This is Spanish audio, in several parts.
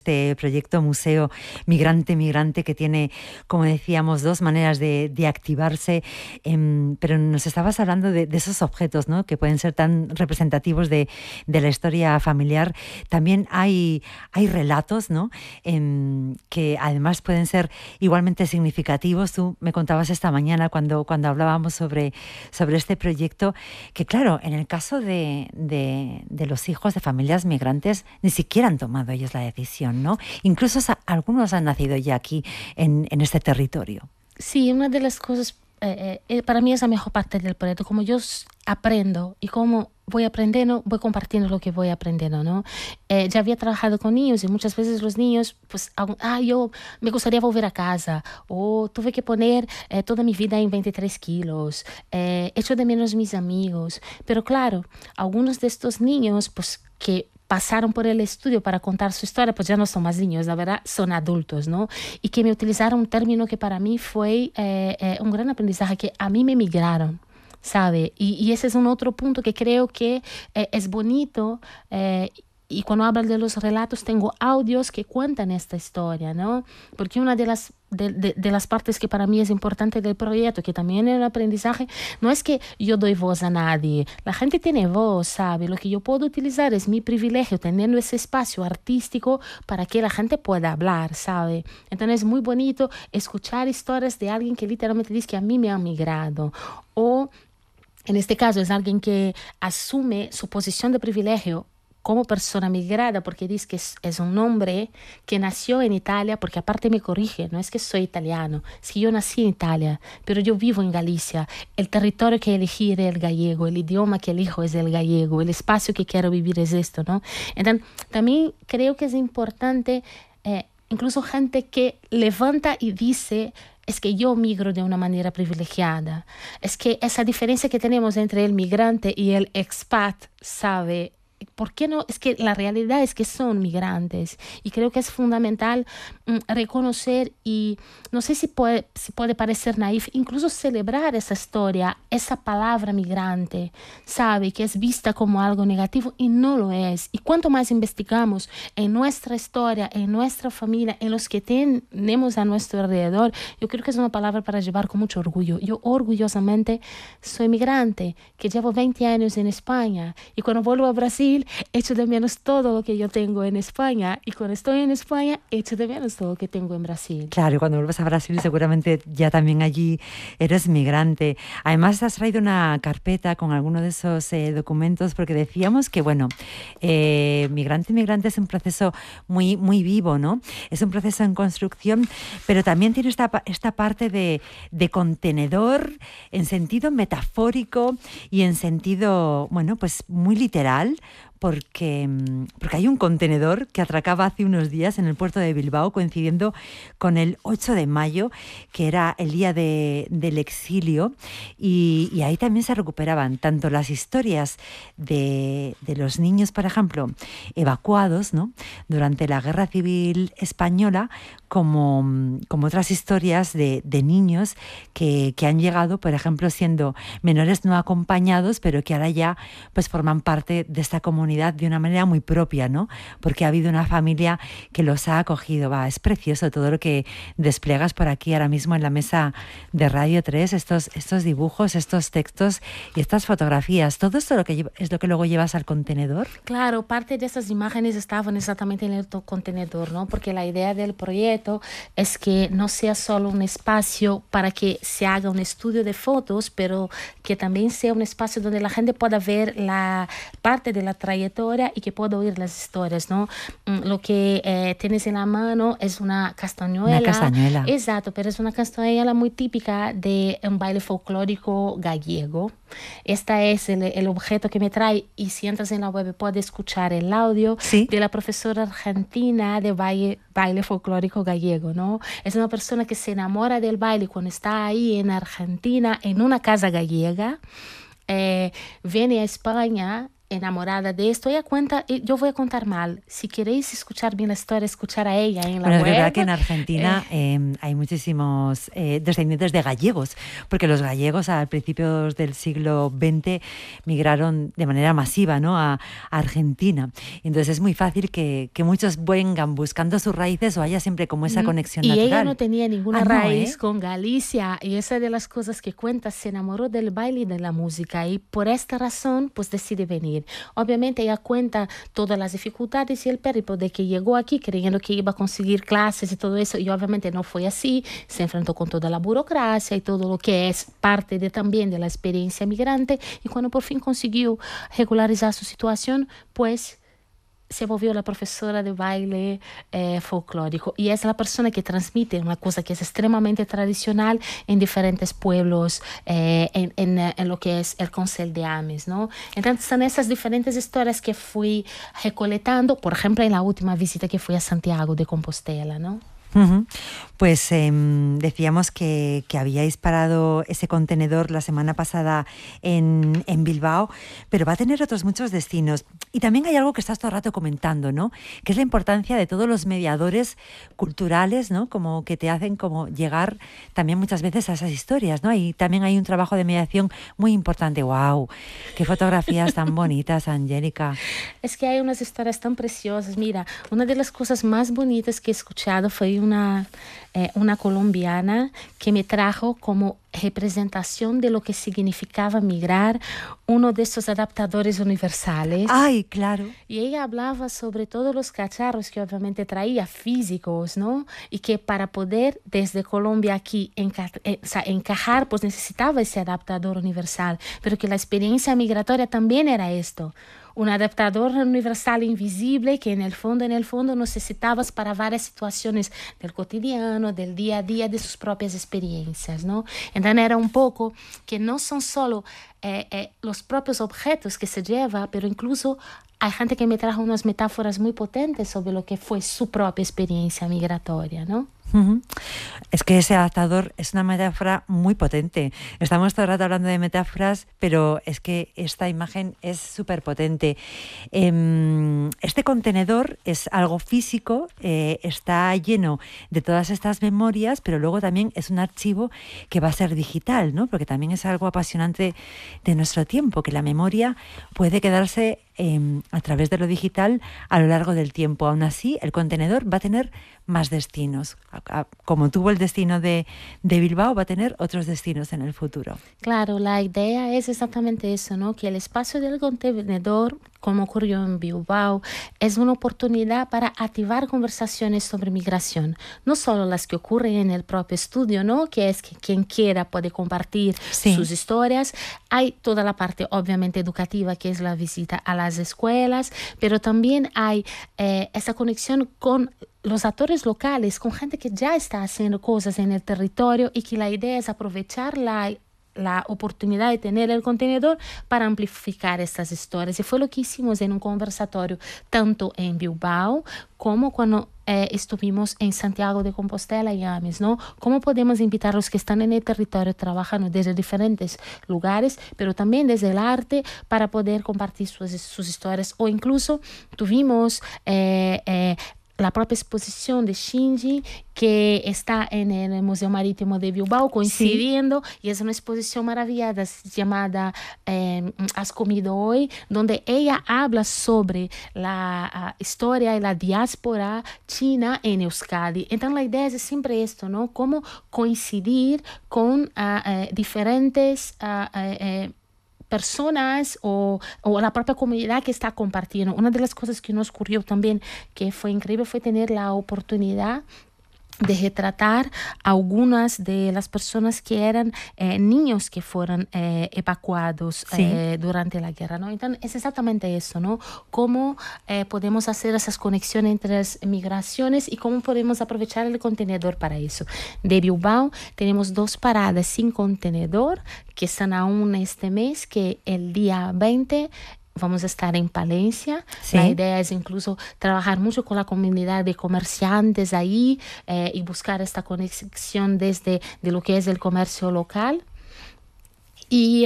este proyecto Museo Migrante, que tiene, como decíamos, dos maneras de activarse, pero nos estabas hablando de esos objetos, ¿no?, que pueden ser tan representativos de la historia familiar. También hay relatos, ¿no?, que además pueden ser igualmente significativos. Tú me contabas esta mañana cuando hablábamos sobre este proyecto, que claro, en el caso de los hijos de familias migrantes, ni siquiera han tomado ellos la decisión, ¿no? Incluso algunos han nacido ya aquí en este territorio. Sí, una de las cosas, para mí es la mejor parte del proyecto, como yo aprendo y como voy aprendiendo, voy compartiendo lo que voy aprendiendo, ¿no? Ya había trabajado con niños y muchas veces los niños, pues, yo me gustaría volver a casa, o tuve que poner toda mi vida en 23 kilos, echo de menos mis amigos, pero claro, algunos de estos niños, pues, que pasaron por el estudio para contar su historia, pues ya no son más niños, la verdad, son adultos, ¿no? Y que me utilizaron un término que para mí fue un gran aprendizaje, que a mí me migraron, ¿sabe? Y ese es un otro punto que creo que es bonito. Y cuando hablan de los relatos, tengo audios que cuentan esta historia, ¿no? Porque una de las partes que para mí es importante del proyecto, que también es un aprendizaje, no es que yo doy voz a nadie. La gente tiene voz, ¿sabe? Lo que yo puedo utilizar es mi privilegio, teniendo ese espacio artístico para que la gente pueda hablar, ¿sabe? Entonces es muy bonito escuchar historias de alguien que literalmente dice que a mí me han migrado. O, en este caso, es alguien que asume su posición de privilegio como persona migrada, porque dice que es un hombre que nació en Italia, porque aparte me corrige, no es que soy italiano, es que yo nací en Italia, pero yo vivo en Galicia. El territorio que elegí era el gallego, el idioma que elijo es el gallego, el espacio que quiero vivir es esto, ¿no? Entonces, también creo que es importante, incluso gente que levanta y dice, es que yo migro de una manera privilegiada. Es que esa diferencia que tenemos entre el migrante y el expat, ¿sabe? ¿Por qué no? Es que la realidad es que son migrantes y creo que es fundamental reconocer, y no sé si puede parecer naif, incluso celebrar esa historia, esa palabra migrante, sabe, que es vista como algo negativo y no lo es. Y cuanto más investigamos en nuestra historia, en nuestra familia, en los que tenemos a nuestro alrededor, yo creo que es una palabra para llevar con mucho orgullo. Yo orgullosamente soy migrante, que llevo 20 años en España, y cuando vuelvo a Brasil echo de menos todo lo que yo tengo en España, y cuando estoy en España echo de menos todo lo que tengo en Brasil. Claro, y cuando vuelves a Brasil seguramente ya también allí eres migrante. Además has traído una carpeta con alguno de esos documentos, porque decíamos que, bueno, Migrante es un proceso muy, muy vivo, ¿no? Es un proceso en construcción, pero también tiene esta parte de contenedor en sentido metafórico y en sentido, bueno, pues muy literal, porque hay un contenedor que atracaba hace unos días en el puerto de Bilbao, coincidiendo con el 8 de mayo, que era el día del exilio, y ahí también se recuperaban tanto las historias de los niños, por ejemplo, evacuados, ¿no?, durante la Guerra Civil Española, como otras historias de niños que han llegado, por ejemplo, siendo menores no acompañados, pero que ahora ya pues forman parte de esta comunidad de una manera muy propia, ¿no? Porque ha habido una familia que los ha acogido. Es precioso todo lo que despliegas por aquí ahora mismo en la mesa de Radio 3, estos dibujos, estos textos y estas fotografías. Todo esto es lo que luego llevas al contenedor. Claro, parte de esas imágenes estaban exactamente en el contenedor, ¿no? Porque la idea del proyecto es que no sea solo un espacio para que se haga un estudio de fotos, pero que también sea un espacio donde la gente pueda ver la parte de la trayectoria y que pueda oír las historias, ¿no? Lo que tienes en la mano es una castañuela. Una castañuela. Exacto, pero es una castañuela muy típica de un baile folclórico gallego. Este es el objeto que me trae, y si entras en la web puedes escuchar el audio, ¿sí?, de la profesora argentina de baile folclórico gallego, ¿no? Es una persona que se enamora del baile cuando está ahí en Argentina, en una casa gallega, viene a España enamorada de esto. Ella cuenta, yo voy a contar mal. Si queréis escuchar bien la historia, escuchar a ella en la Bueno, web. es verdad que en Argentina hay muchísimos descendientes de gallegos, porque los gallegos a principios del siglo XX migraron de manera masiva, ¿no?, a Argentina. Entonces es muy fácil que muchos vengan buscando sus raíces o haya siempre como esa conexión natural. Y ella no tenía ninguna raíz ¿eh? con Galicia, y esa de las cosas que cuenta, se enamoró del baile y de la música, y por esta razón pues decide venir. Obviamente ella cuenta todas las dificultades y el periplo de que llegó aquí creyendo que iba a conseguir clases y todo eso, y obviamente no fue así. Se enfrentó con toda la burocracia y todo lo que es parte también de la experiencia migrante, y cuando por fin consiguió regularizar su situación, pues se volvió la profesora de baile folclórico, y es la persona que transmite una cosa que es extremadamente tradicional en diferentes pueblos, en lo que es el Consell de Ames, ¿no? Entonces son esas diferentes historias que fui recolectando, por ejemplo, en la última visita que fui a Santiago de Compostela, ¿no? Uh-huh. Pues decíamos que habíais parado ese contenedor la semana pasada en Bilbao, pero va a tener otros muchos destinos. Y también hay algo que estás todo el rato comentando, ¿no?, que es la importancia de todos los mediadores culturales, ¿no?, como que te hacen como llegar también muchas veces a esas historias, ¿no? Y también hay un trabajo de mediación muy importante. ¡Wow! ¡Qué fotografías tan bonitas, Angélica! Es que hay unas historias tan preciosas. Mira, una de las cosas más bonitas que he escuchado fue una colombiana que me trajo como representación de lo que significaba migrar uno de estos adaptadores universales. ¡Ay, claro! Y ella hablaba sobre todos los cacharros que obviamente traía físicos, ¿no? Y que para poder desde Colombia aquí encajar, pues necesitaba ese adaptador universal, pero que la experiencia migratoria también era esto. Un adaptador universal invisible que en el fondo necesitabas para varias situaciones del cotidiano, del día a día, de sus propias experiencias, ¿no? Entonces era un poco que no son solo los propios objetos que se lleva, pero incluso hay gente que me trajo unas metáforas muy potentes sobre lo que fue su propia experiencia migratoria, ¿no? Uh-huh. Es que ese adaptador es una metáfora muy potente. Estamos todo el rato hablando de metáforas, pero es que esta imagen es súper potente. Este contenedor es algo físico, está lleno de todas estas memorias, pero luego también es un archivo que va a ser digital, ¿no? Porque también es algo apasionante de nuestro tiempo, que la memoria puede quedarse a través de lo digital a lo largo del tiempo. Aún así, el contenedor va a tener más destinos. Como tuvo el destino de Bilbao, va a tener otros destinos en el futuro. Claro, la idea es exactamente eso, ¿no? Que el espacio del contenedor, como ocurrió en Bilbao, es una oportunidad para activar conversaciones sobre migración. No solo las que ocurren en el propio estudio, ¿no? Que es que quien quiera puede compartir sus historias. Hay toda la parte, obviamente, educativa, que es la visita a las escuelas, pero también hay esa conexión con los actores locales, con gente que ya está haciendo cosas en el territorio, y que la idea es aprovechar la oportunidad de tener el contenedor para amplificar estas historias. Y fue lo que hicimos en un conversatorio, tanto en Bilbao como cuando estuvimos en Santiago de Compostela y Ames, ¿no? Cómo podemos invitar a los que están en el territorio trabajando desde diferentes lugares, pero también desde el arte, para poder compartir sus historias. O incluso tuvimos la propia exposición de Shinji, que está en el Museo Marítimo de Bilbao, coincidiendo, y es una exposición maravillosa llamada Has comido hoy, donde ella habla sobre la historia y la diáspora china en Euskadi. Entonces la idea es siempre esto, ¿no? Cómo coincidir con diferentes personas o la propia comunidad que está compartiendo. Una de las cosas que nos ocurrió también, que fue increíble, fue tener la oportunidad de retratar algunas de las personas que eran niños que fueron evacuados durante la guerra, ¿no? Entonces es exactamente eso, ¿no? Cómo podemos hacer esas conexiones entre las migraciones y cómo podemos aprovechar el contenedor para eso. De Bilbao tenemos 2 paradas sin contenedor que están aún este mes, que el día 20 vamos a estar en Palencia. La idea es incluso trabajar mucho con la comunidad de comerciantes ahí y buscar esta conexión desde lo que es el comercio local. Y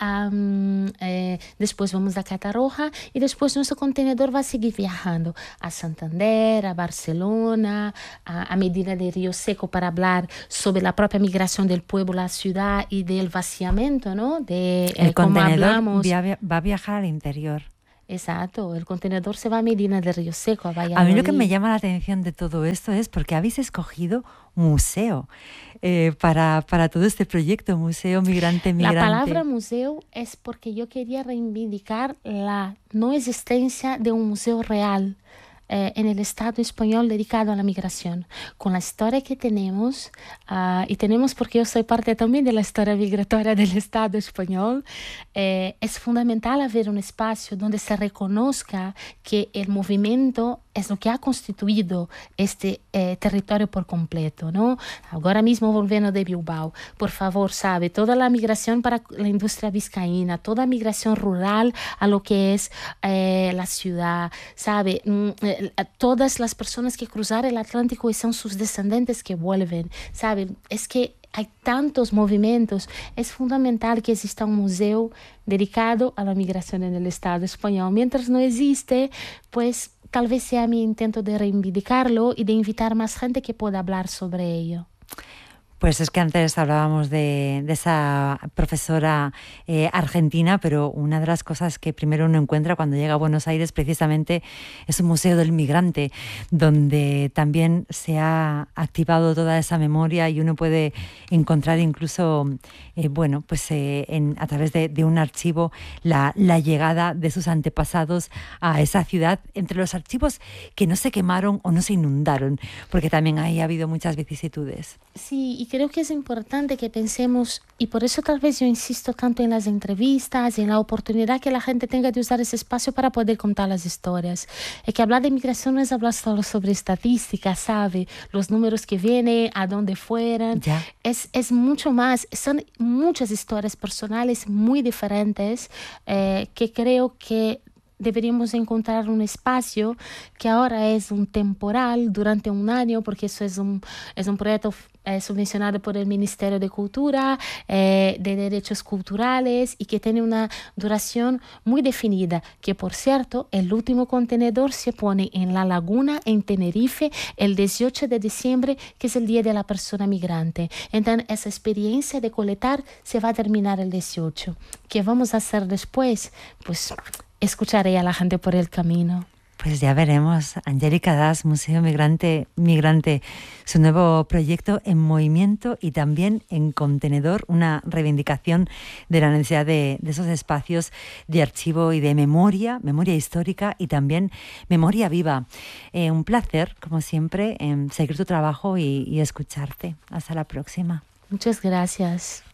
después vamos a Catarroja y después nuestro contenedor va a seguir viajando a Santander, a Barcelona, a Medina de Río Seco para hablar sobre la propia migración del pueblo a la ciudad y del vaciamiento, ¿no? De El cómo contenedor hablamos. va a viajar al interior. Exacto, el contenedor se va a Medina de Río Seco, a Valladolid. A mí lo que me llama la atención de todo esto es porque habéis escogido museo para todo este proyecto, Museo Migrante Migrante. La palabra museo es porque yo quería reivindicar la no existencia de un museo real en el Estado español dedicado a la migración, con la historia que tenemos, y tenemos porque yo soy parte también de la historia migratoria del Estado español. Es fundamental haber un espacio donde se reconozca que el movimiento es lo que ha constituido este territorio por completo, ¿no? Ahora mismo volviendo de Bilbao, por favor, sabe, toda la migración para la industria vizcaína, toda migración rural a lo que es la ciudad, sabe, todas las personas que cruzaron el Atlántico y son sus descendientes que vuelven, sabe, es que hay tantos movimientos, es fundamental que exista un museo dedicado a la migración en el Estado español. Mientras no existe, pues tal vez sea mi intento de reivindicarlo y de invitar más gente que pueda hablar sobre ello. Pues es que antes hablábamos de esa profesora argentina, pero una de las cosas que primero uno encuentra cuando llega a Buenos Aires precisamente es un museo del migrante, donde también se ha activado toda esa memoria y uno puede encontrar incluso, a través de un archivo la llegada de sus antepasados a esa ciudad, entre los archivos que no se quemaron o no se inundaron, porque también ahí ha habido muchas vicisitudes. Sí, y creo que es importante que pensemos, y por eso tal vez yo insisto tanto en las entrevistas, en la oportunidad que la gente tenga de usar ese espacio para poder contar las historias. Es que hablar de migración no es hablar solo sobre estadísticas, ¿sabe? Los números que vienen, a dónde fueron. Es mucho más, son muchas historias personales muy diferentes que creo que deberíamos encontrar un espacio que ahora es un temporal durante un año, porque eso es un proyecto subvencionado por el Ministerio de Cultura, de Derechos Culturales, y que tiene una duración muy definida, que por cierto, el último contenedor se pone en La Laguna, en Tenerife, el 18 de diciembre, que es el Día de la Persona Migrante. Entonces, esa experiencia de colectar se va a terminar el 18. ¿Qué vamos a hacer después? Pues escucharé a la gente por el camino. Pues ya veremos. Angélica Das, Museo Migrante, su nuevo proyecto en movimiento y también en contenedor, una reivindicación de la necesidad de esos espacios de archivo y de memoria histórica y también memoria viva. Un placer, como siempre, seguir tu trabajo y escucharte. Hasta la próxima. Muchas gracias.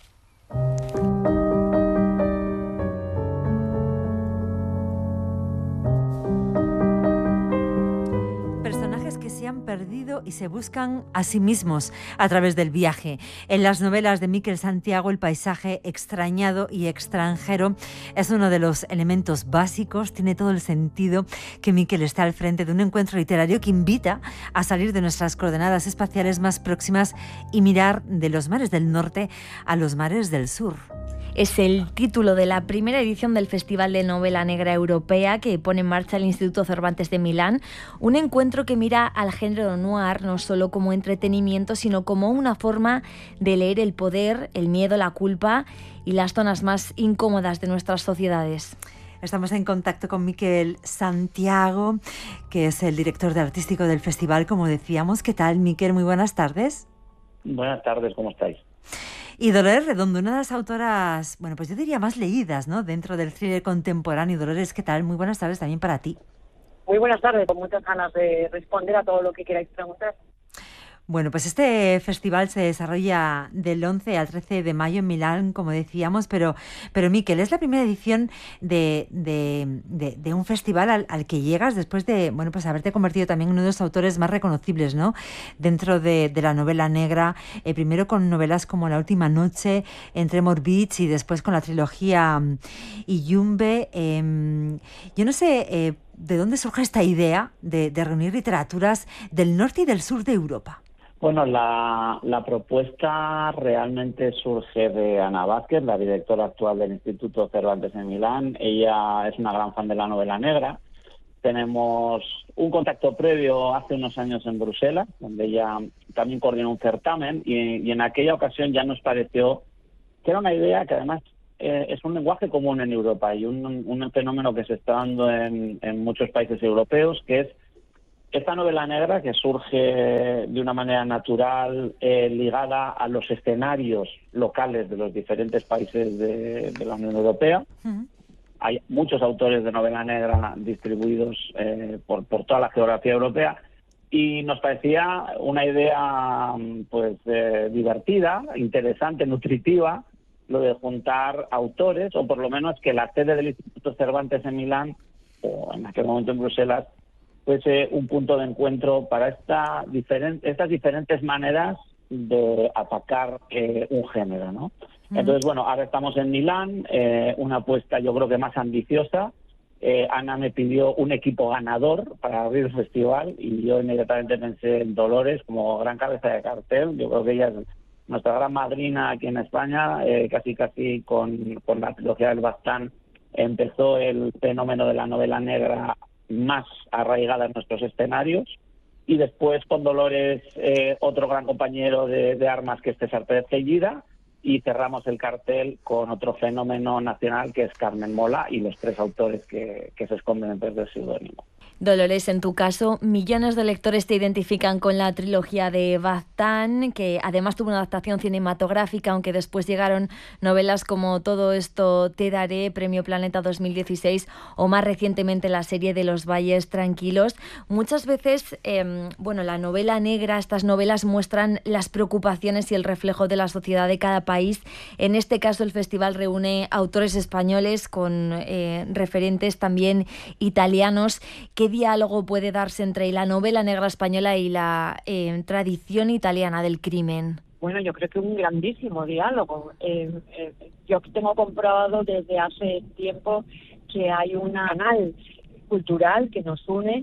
Se han perdido y se buscan a sí mismos a través del viaje. En las novelas de Miquel Santiago, el paisaje extrañado y extranjero es uno de los elementos básicos. Tiene todo el sentido que Miquel esté al frente de un encuentro literario que invita a salir de nuestras coordenadas espaciales más próximas y mirar de los mares del norte a los mares del sur. Es el título de la primera edición del Festival de Novela Negra Europea que pone en marcha el Instituto Cervantes de Milán, un encuentro que mira al género noir no solo como entretenimiento, sino como una forma de leer el poder, el miedo, la culpa y las zonas más incómodas de nuestras sociedades. Estamos en contacto con Miquel Santiago, que es el director artístico del festival, como decíamos. ¿Qué tal, Miquel? Muy buenas tardes. Buenas tardes, ¿cómo estáis? Y Dolores Redondo, una de las autoras, bueno, pues yo diría más leídas, ¿no?, dentro del thriller contemporáneo. Dolores, ¿qué tal? Muy buenas tardes también para ti. Muy buenas tardes, con muchas ganas de responder a todo lo que queráis preguntar. Bueno, pues este festival se desarrolla del 11 al 13 de mayo en Milán, como decíamos, pero Miquel, es la primera edición de un festival al que llegas después de, bueno, pues haberte convertido también en uno de los autores más reconocibles, ¿no?, dentro de la novela negra, primero con novelas como La última noche, en Tremor Beach, y después con la trilogía Iyumbe. Yo no sé ¿de dónde surge esta idea de reunir literaturas del norte y del sur de Europa? Bueno, la propuesta realmente surge de Ana Vázquez, la directora actual del Instituto Cervantes en Milán. Ella es una gran fan de la novela negra. Tenemos un contacto previo hace unos años en Bruselas, donde ella también coordinó un certamen, y en aquella ocasión ya nos pareció que era una idea que además es un lenguaje común en Europa y un fenómeno que se está dando en muchos países europeos, que es esta novela negra que surge de una manera natural, ligada a los escenarios locales de los diferentes países de la Unión Europea. Hay muchos autores de novela negra distribuidos por toda la geografía europea, y nos parecía una idea divertida, interesante, nutritiva, lo de juntar autores, o por lo menos que la sede del Instituto Cervantes en Milán, o en aquel momento en Bruselas, fuese un punto de encuentro para estas diferentes maneras de atacar un género, ¿no? Entonces, bueno, ahora estamos en Milán, una apuesta yo creo que más ambiciosa. Ana me pidió un equipo ganador para abrir el festival y yo inmediatamente pensé en Dolores como gran cabeza de cartel. Yo creo que ella es nuestra gran madrina aquí en España, casi con la trilogía del Baztán empezó el fenómeno de la novela negra más arraigada en nuestros escenarios, y después con Dolores otro gran compañero de armas que es César Pérez Tellida, y cerramos el cartel con otro fenómeno nacional que es Carmen Mola y los tres autores que se esconden detrás del seudónimo. Dolores, en tu caso, millones de lectores te identifican con la trilogía de Baztán, que además tuvo una adaptación cinematográfica, aunque después llegaron novelas como Todo esto te daré, Premio Planeta 2016, o más recientemente la serie de Los Valles Tranquilos. Muchas veces, la novela negra, estas novelas muestran las preocupaciones y el reflejo de la sociedad de cada país. En este caso, el festival reúne autores españoles con referentes también italianos. ¿Qué diálogo puede darse entre la novela negra española y la tradición italiana del crimen? Bueno, yo creo que un grandísimo diálogo. Yo tengo comprobado desde hace tiempo que hay un canal cultural que nos une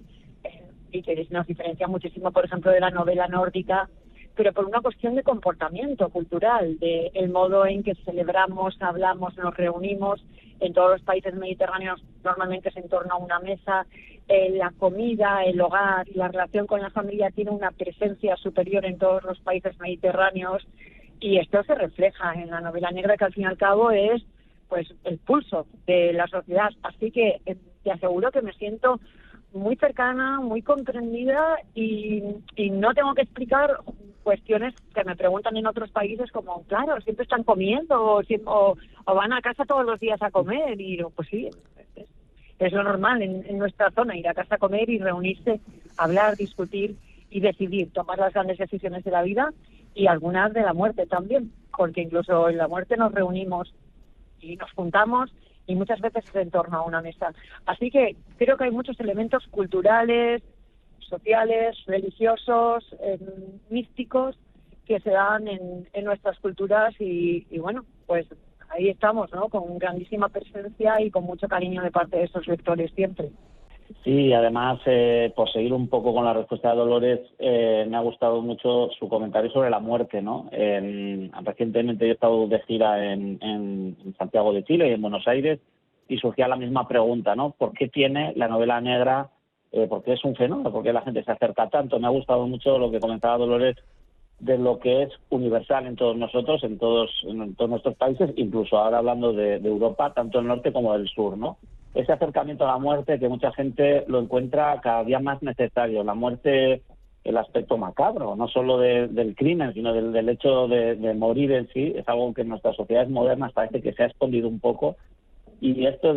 y que nos diferencia muchísimo, por ejemplo, de la novela nórdica, pero por una cuestión de comportamiento cultural, de el modo en que celebramos, hablamos, nos reunimos. En todos los países mediterráneos normalmente es en torno a una mesa. La comida, el hogar y la relación con la familia tiene una presencia superior en todos los países mediterráneos, y esto se refleja en la novela negra, que al fin y al cabo es pues el pulso de la sociedad. Así que te aseguro que me siento muy cercana, muy comprendida, y no tengo que explicar cuestiones que me preguntan en otros países como, claro, siempre están comiendo o van a casa todos los días a comer, y digo, pues sí, es lo normal en nuestra zona, ir a casa a comer y reunirse, hablar, discutir y decidir, tomar las grandes decisiones de la vida y algunas de la muerte también, porque incluso en la muerte nos reunimos y nos juntamos, y muchas veces es en torno a una mesa. Así que creo que hay muchos elementos culturales, sociales, religiosos, místicos, que se dan en nuestras culturas, y bueno, pues ahí estamos, ¿no? Con grandísima presencia y con mucho cariño de parte de esos lectores siempre. Sí, además, por seguir un poco con la respuesta de Dolores, me ha gustado mucho su comentario sobre la muerte, ¿no? Recientemente he estado de gira en Santiago de Chile y en Buenos Aires, y surgía la misma pregunta, ¿no? ¿Por qué tiene la novela negra? ¿Por qué es un fenómeno? ¿Por qué la gente se acerca tanto? Me ha gustado mucho lo que comentaba Dolores de lo que es universal en todos nosotros, en todos nuestros países, incluso ahora hablando de Europa, tanto el norte como del sur, ¿no? Ese acercamiento a la muerte que mucha gente lo encuentra cada día más necesario. La muerte, el aspecto macabro, no solo del crimen, sino del hecho de morir en sí, es algo que en nuestras sociedades modernas parece que se ha escondido un poco. Y esto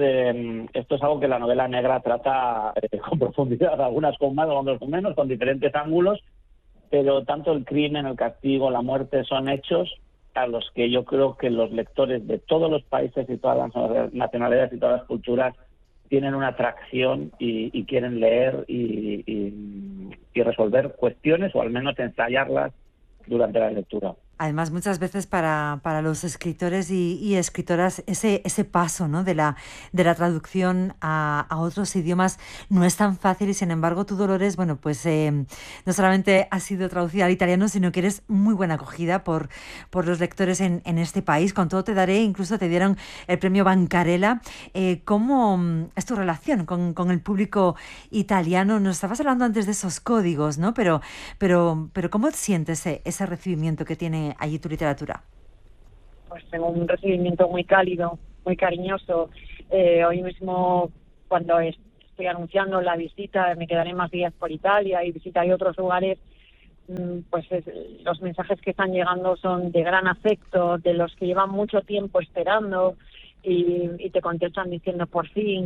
es algo que la novela negra trata con profundidad, algunas con más, algunas con menos, con diferentes ángulos, pero tanto el crimen, el castigo, la muerte son hechos a los que yo creo que los lectores de todos los países y todas las nacionalidades y todas las culturas tienen una atracción y quieren leer y resolver cuestiones, o al menos ensayarlas durante la lectura. Además, muchas veces para los escritores y escritoras ese paso, ¿no?, de la traducción a otros idiomas no es tan fácil y, sin embargo, tú, Dolores, bueno, pues no solamente has sido traducida al italiano, sino que eres muy buena acogida por los lectores en este país. Con todo te daré, incluso te dieron el premio Bancarella. ¿Cómo es tu relación con el público italiano? Nos estabas hablando antes de esos códigos, ¿no? Pero ¿cómo sientes ese recibimiento que tiene allí tu literatura? Pues tengo un recibimiento muy cálido, muy cariñoso. Hoy mismo, cuando estoy anunciando la visita, me quedaré más días por Italia y visitaré otros lugares, pues los mensajes que están llegando son de gran afecto, de los que llevan mucho tiempo esperando y te contestan diciendo por fin